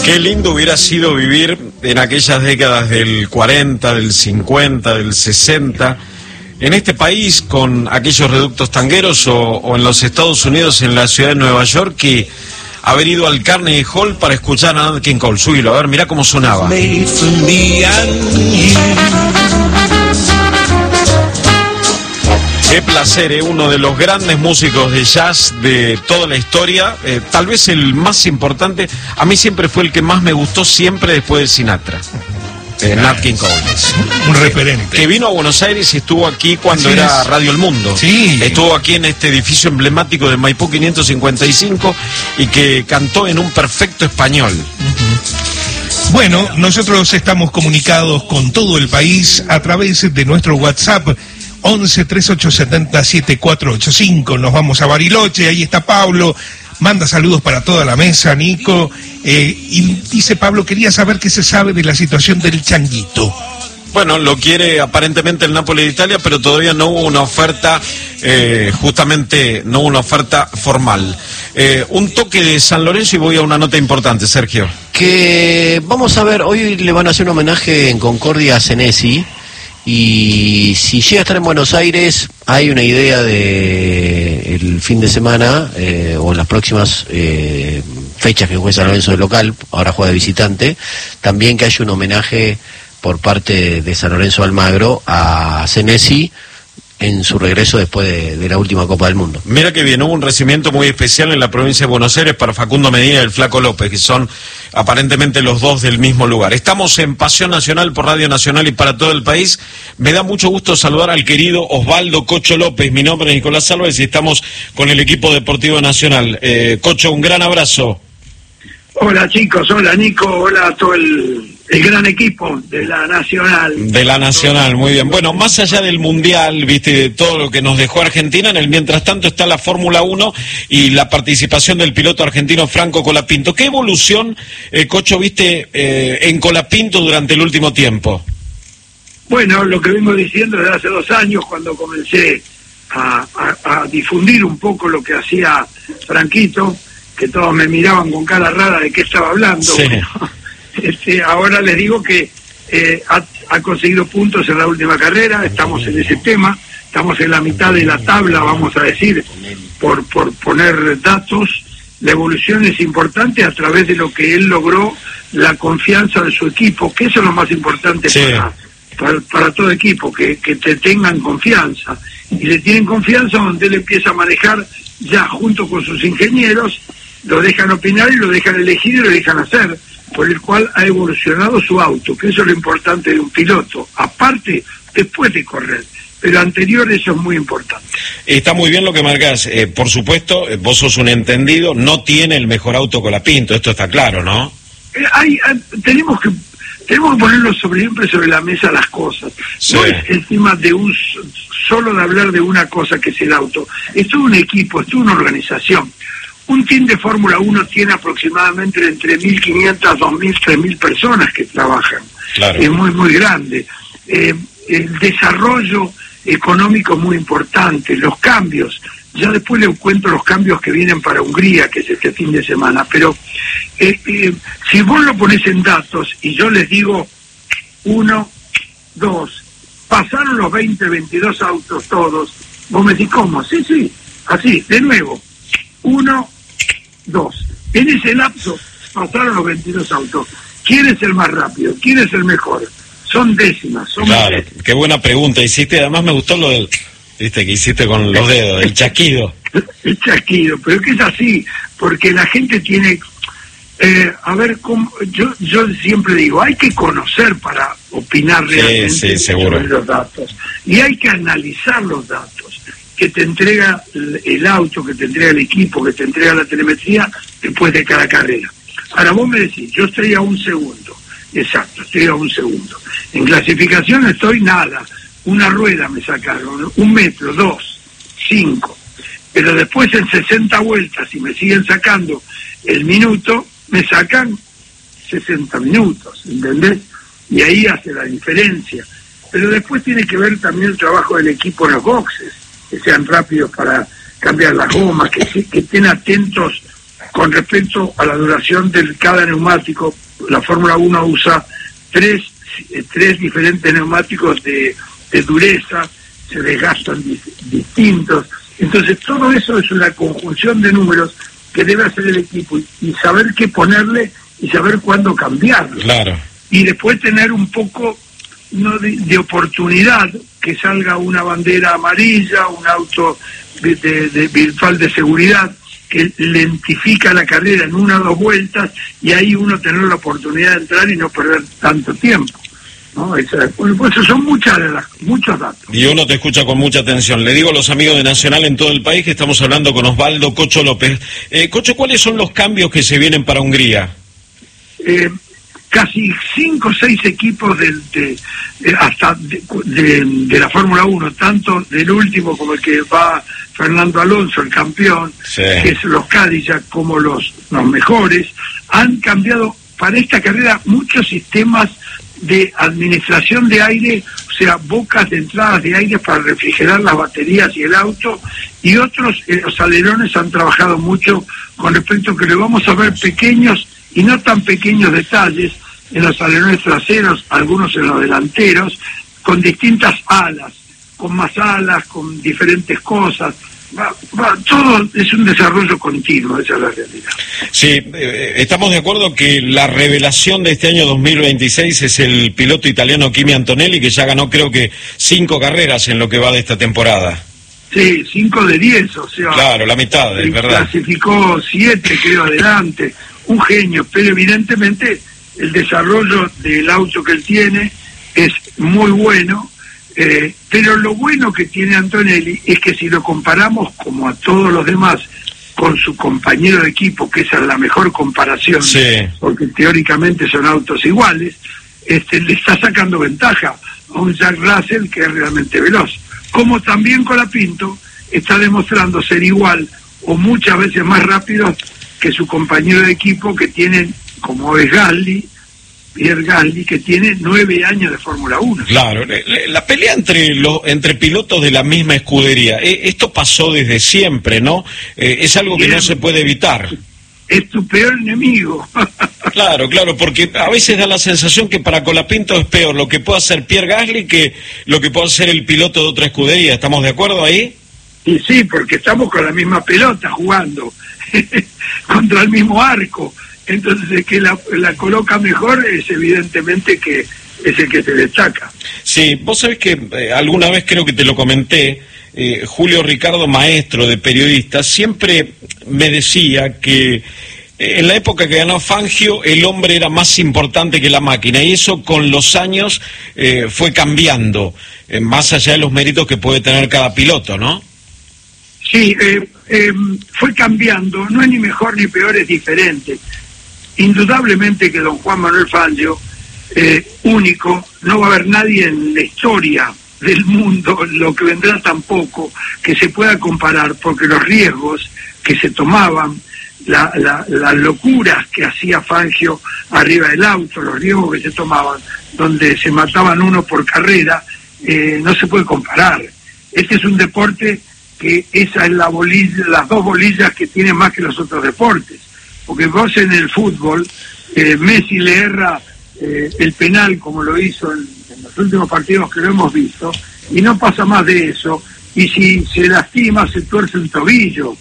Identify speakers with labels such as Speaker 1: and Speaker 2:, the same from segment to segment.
Speaker 1: Qué lindo hubiera sido vivir en aquellas décadas del 40, del 50, del 60, en este país con aquellos reductos tangueros o en los Estados Unidos, en la ciudad de Nueva York, y haber ido al Carnegie Hall para escuchar a Nat King Cole. Subilo, a ver, mirá cómo sonaba. Qué placer, uno de los grandes músicos de jazz de toda la historia, tal vez el más importante. A mí siempre fue el que más me gustó, siempre después de Sinatra. Nat King Cole.
Speaker 2: Un referente.
Speaker 1: Que vino a Buenos Aires y estuvo aquí cuando era Radio El Mundo.
Speaker 2: Sí.
Speaker 1: Estuvo aquí en este edificio emblemático de Maipú 555 y que cantó en un perfecto español.
Speaker 2: Bueno, nosotros estamos comunicados con todo el país a través de nuestro WhatsApp 11 3870 7485. Nos vamos a Bariloche, ahí está Pablo, manda saludos para toda la mesa, Nico, y dice Pablo, quería saber qué se sabe de la situación del Changuito.
Speaker 1: Bueno, lo quiere aparentemente el Napoli de Italia, pero todavía no hubo una oferta, justamente no hubo una oferta formal. Un toque de San Lorenzo y voy a una nota importante, Sergio.
Speaker 3: Que vamos a ver, hoy le van a hacer un homenaje en Concordia a Senesi. Y si llega a estar en Buenos Aires, hay una idea de el fin de semana o en las próximas fechas que juegue San Lorenzo de local, ahora juega de visitante, también que haya un homenaje por parte de San Lorenzo Almagro a Senesi en su regreso después de la última Copa del Mundo.
Speaker 1: Mira que bien, hubo un recibimiento muy especial en la provincia de Buenos Aires para Facundo Medina y el Flaco López, que son aparentemente los dos del mismo lugar. Estamos en Pasión Nacional por Radio Nacional y para todo el país. Me da mucho gusto saludar al querido Osvaldo Cocho López. Mi nombre es Nicolás Álvarez y estamos con el equipo deportivo nacional. Cocho, un gran abrazo.
Speaker 4: Hola chicos, hola Nico, hola a todo el gran equipo de la Nacional.
Speaker 1: De la Nacional, muy bien. Bueno, más allá del Mundial, viste, de todo lo que nos dejó Argentina, en el mientras tanto está la Fórmula 1 y la participación del piloto argentino Franco Colapinto. ¿Qué evolución, Cocho, viste en Colapinto durante el último tiempo?
Speaker 4: Bueno, lo que vengo diciendo desde hace 2 años, cuando comencé a difundir un poco lo que hacía Franquito, que todos me miraban con cara rara de qué estaba hablando.
Speaker 1: Sí.
Speaker 4: Bueno, ahora les digo que ha conseguido puntos en la última carrera, estamos en ese tema, estamos en la mitad de la tabla, vamos a decir, por poner datos. La evolución es importante a través de lo que él logró, la confianza de su equipo, que eso es lo más importante. Sí. Para todo equipo, que te tengan confianza, y le tienen confianza donde él empieza a manejar ya junto con sus ingenieros, lo dejan opinar y lo dejan elegir y lo dejan hacer, por el cual ha evolucionado su auto, que eso es lo importante de un piloto, aparte después de correr, pero anterior eso es muy importante.
Speaker 1: Está muy bien lo que marcás, por supuesto, vos sos un entendido, no tiene el mejor auto Colapinto, esto está claro, ¿no?
Speaker 4: Tenemos que ponerlo siempre sobre la mesa las cosas, sí. No es encima de solo de hablar de una cosa que es el auto, es todo un equipo, es toda una organización. Un team de Fórmula 1 tiene aproximadamente entre 1.500, 2.000, 3.000 personas que trabajan. Claro. Es muy, muy grande. El desarrollo económico es muy importante, los cambios. Ya después les cuento los cambios que vienen para Hungría, que es este fin de semana. Pero si vos lo ponés en datos y yo les digo 1, 2, pasaron los 20, 22 autos todos, vos me decís, ¿cómo? Sí, así, de nuevo. 1, 2. En ese lapso pasaron los 22 autos. ¿Quién es el más rápido? ¿Quién es el mejor? Son décimas.
Speaker 1: Claro, qué buena pregunta hiciste. Además me gustó lo del, viste, que hiciste con los dedos, el chasquido.
Speaker 4: El chasquido, pero que es así, porque la gente tiene... a ver, yo siempre digo, hay que conocer para opinar realmente sobre los datos. Y hay que analizar los datos que te entrega el auto, que te entrega el equipo, que te entrega la telemetría después de cada carrera. Ahora vos me decís, yo estoy a 1 segundo, exacto, estoy a 1 segundo. En clasificación estoy nada, una rueda me sacaron, 1 metro, 2, 5. Pero después en 60 vueltas, si me siguen sacando el minuto, me sacan 60 minutos, ¿entendés? Y ahí hace la diferencia. Pero después tiene que ver también el trabajo del equipo en los boxes, que sean rápidos para cambiar las gomas, que estén atentos con respecto a la duración de cada neumático. La Fórmula 1 usa tres diferentes neumáticos de dureza, se desgastan distintos. Entonces todo eso es una conjunción de números que debe hacer el equipo y saber qué ponerle y saber cuándo cambiarlo.
Speaker 1: Claro.
Speaker 4: Y después tener un poco de oportunidad, que salga una bandera amarilla, un auto de virtual de seguridad que lentifica la carrera en 1 o 2 vueltas, y ahí uno tener la oportunidad de entrar y no perder tanto tiempo, ¿no? Pues son muchos datos.
Speaker 1: Y uno te escucha con mucha atención. Le digo a los amigos de Nacional en todo el país que estamos hablando con Osvaldo Cocho López. Cocho, ¿cuáles son los cambios que se vienen para Hungría?
Speaker 4: Casi 5 o 6 equipos de la Fórmula 1, tanto del último como el que va Fernando Alonso, el campeón,
Speaker 1: sí,
Speaker 4: que es los Cadillac, como los mejores, han cambiado para esta carrera muchos sistemas de administración de aire, o sea, bocas de entradas de aire para refrigerar las baterías y el auto, y otros, los alerones han trabajado mucho con respecto a que le vamos a ver pequeños y no tan pequeños detalles en los alerones traseros, algunos en los delanteros, con distintas alas, con más alas, con diferentes cosas. Todo es un desarrollo continuo, esa es la realidad.
Speaker 1: Sí, estamos de acuerdo que la revelación de este año 2026 es el piloto italiano Kimi Antonelli, que ya ganó creo que 5 carreras en lo que va de esta temporada.
Speaker 4: Sí, 5 de 10, o sea...
Speaker 1: Claro, la mitad, es verdad.
Speaker 4: Clasificó 7, creo, adelante. Un genio, pero evidentemente el desarrollo del auto que él tiene es muy bueno, pero lo bueno que tiene Antonelli es que si lo comparamos, como a todos los demás, con su compañero de equipo, que esa es la mejor comparación,
Speaker 1: sí,
Speaker 4: porque teóricamente son autos iguales, le está sacando ventaja a un Jack Russell que es realmente veloz. Como también Colapinto está demostrando ser igual o muchas veces más rápido que su compañero de equipo, que tienen, como es Pierre Gasly, que tiene 9 años de Fórmula 1.
Speaker 1: Claro, la pelea entre pilotos de la misma escudería, esto pasó desde siempre, ¿no? Es algo que no se puede evitar.
Speaker 4: Es tu peor enemigo.
Speaker 1: Claro, porque a veces da la sensación que para Colapinto es peor lo que puede hacer Pierre Gasly que lo que puede hacer el piloto de otra escudería. ¿Estamos de acuerdo ahí?
Speaker 4: Y sí, porque estamos con la misma pelota jugando contra el mismo arco. Entonces el que la coloca mejor es evidentemente que es el que se destaca.
Speaker 1: Sí, vos sabés que alguna vez creo que te lo comenté, Julio Ricardo, maestro de periodista, siempre me decía que en la época que ganó Fangio el hombre era más importante que la máquina, y eso con los años fue cambiando, más allá de los méritos que puede tener cada piloto, ¿no?
Speaker 4: Sí, fue cambiando, no es ni mejor ni peor, es diferente. Indudablemente que don Juan Manuel Fangio, único, no va a haber nadie en la historia del mundo, lo que vendrá tampoco, que se pueda comparar, porque los riesgos que se tomaban, las locuras que hacía Fangio arriba del auto, los riesgos que se tomaban, donde se mataban uno por carrera, no se puede comparar. Este es un deporte que esa es la bolilla, las 2 bolillas que tiene más que los otros deportes. Porque vos en el fútbol, Messi le erra el penal como lo hizo en los últimos partidos que lo hemos visto, y no pasa más de eso, y si se lastima se tuerce un tobillo.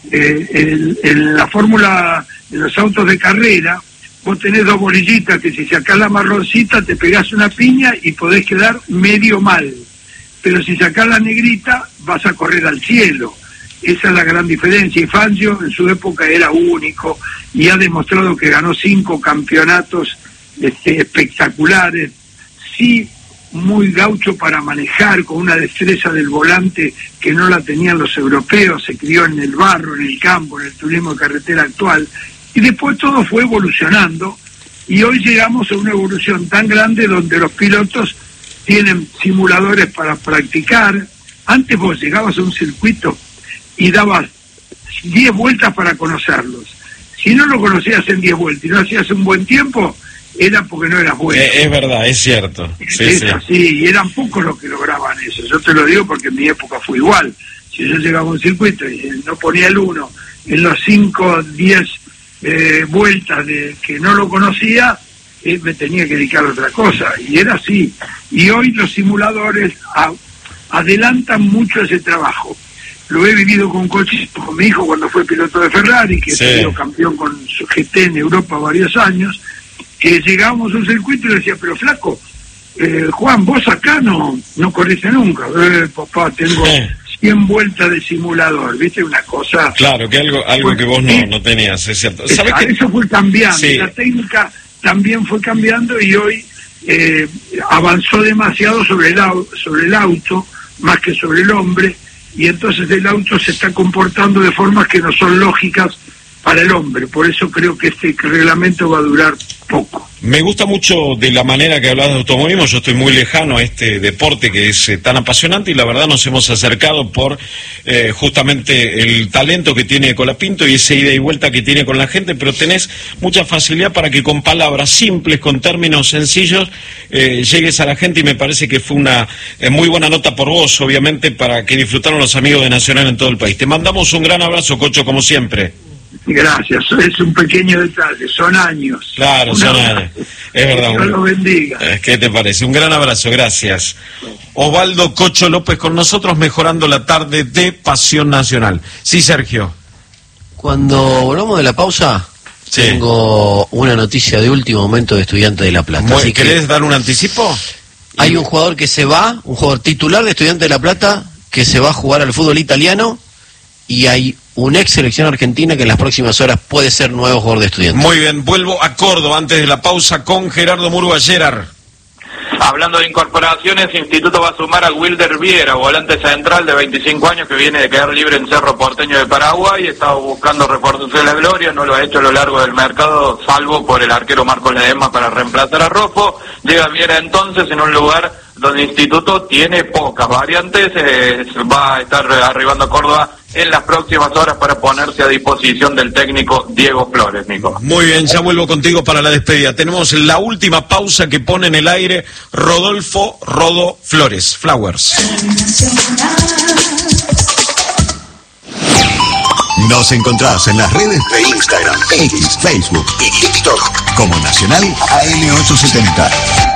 Speaker 4: En la fórmula de los autos de carrera, vos tenés 2 bolillitas que si sacás la marroncita te pegás una piña y podés quedar medio mal, pero si sacás la negrita vas a correr al cielo. Esa es la gran diferencia, y Fangio en su época era único y ha demostrado que ganó 5 campeonatos espectaculares, sí, muy gaucho para manejar, con una destreza del volante que no la tenían los europeos, se crió en el barro, en el campo, en el turismo de carretera actual, y después todo fue evolucionando, y hoy llegamos a una evolución tan grande donde los pilotos tienen simuladores para practicar. Antes vos llegabas a un circuito y dabas 10 vueltas para conocerlos. Si no lo conocías en 10 vueltas y no hacías un buen tiempo, era porque no eras bueno.
Speaker 1: Es verdad, es cierto.
Speaker 4: Sí, así, y eran pocos los que lograban eso. Yo te lo digo porque en mi época fue igual. Si yo llegaba a un circuito y no ponía el 1 en los 5 o 10 vueltas de que no lo conocía, me tenía que dedicar a otra cosa, y era así. Y hoy los simuladores adelantan mucho ese trabajo. Lo he vivido con coches, con mi hijo cuando fue piloto de Ferrari, que salió campeón con su GT en Europa varios años, que llegábamos a un circuito y le decía, pero flaco, Juan, vos acá no corriste nunca. Papá, tengo 100 vueltas de simulador, ¿viste? Una cosa...
Speaker 1: Claro, que algo que vos no tenías, es cierto. ¿Sabés que
Speaker 4: eso fue cambiando, la técnica también fue cambiando, y hoy avanzó demasiado sobre el auto, más que sobre el hombre, y entonces el auto se está comportando de formas que no son lógicas para el hombre. Por eso creo que este reglamento va a durar poco.
Speaker 1: Me gusta mucho de la manera que hablas de automovilismo. Yo estoy muy lejano a este deporte que es tan apasionante, y la verdad nos hemos acercado por justamente el talento que tiene Colapinto y esa ida y vuelta que tiene con la gente, pero tenés mucha facilidad para que con palabras simples, con términos sencillos, llegues a la gente, y me parece que fue una muy buena nota por vos, obviamente, para que disfrutaron los amigos de Nacional en todo el país. Te mandamos un gran abrazo, Cocho, como siempre.
Speaker 4: Gracias, es un pequeño detalle, son años.
Speaker 1: Claro, son años, es verdad.
Speaker 4: Dios lo bendiga.
Speaker 1: ¿Qué te parece? Un gran abrazo, gracias. Osvaldo Cocho López con nosotros, mejorando la tarde de Pasión Nacional. Sí, Sergio.
Speaker 3: Cuando volvamos de la pausa, tengo una noticia de último momento de Estudiantes de La Plata.
Speaker 1: ¿Querés dar un anticipo?
Speaker 3: Hay un jugador que se va, un jugador titular de Estudiantes de La Plata, que se va a jugar al fútbol italiano, y hay una ex selección argentina que en las próximas horas puede ser nuevo jugador de Estudiantes.
Speaker 1: Muy bien, vuelvo a Córdoba antes de la pausa con Gerardo Murúa. Gerard.
Speaker 5: Hablando de incorporaciones, Instituto va a sumar a Wilder Viera, volante central de 25 años que viene de quedar libre en Cerro Porteño de Paraguay. Estaba buscando refuerzos de la gloria, no lo ha hecho a lo largo del mercado, salvo por el arquero Marcos Ledesma para reemplazar a Rojo. Llega Viera entonces en un lugar donde Instituto tiene pocas variantes. Va a estar arribando a Córdoba en las próximas horas para ponerse a disposición del técnico Diego Flores, Nico.
Speaker 1: Muy bien, ya vuelvo contigo para la despedida. Tenemos la última pausa que pone en el aire Rodolfo Rodo Flores, Flowers.
Speaker 6: Nos encontrás en las redes de Instagram, X, Facebook y TikTok como Nacional AM870.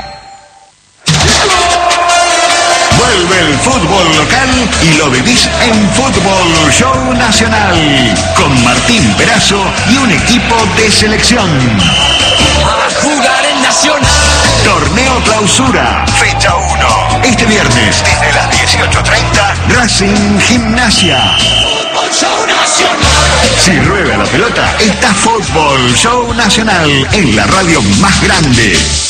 Speaker 6: Vuelve el fútbol local y lo vivís en Fútbol Show Nacional, con Martín Perazo y un equipo de selección.
Speaker 7: A jugar en Nacional.
Speaker 6: Torneo Clausura, fecha 1. Este viernes, desde las 18:30, Racing Gimnasia.
Speaker 7: Fútbol Show Nacional.
Speaker 6: Si rueda la pelota, está Fútbol Show Nacional en la radio más grande.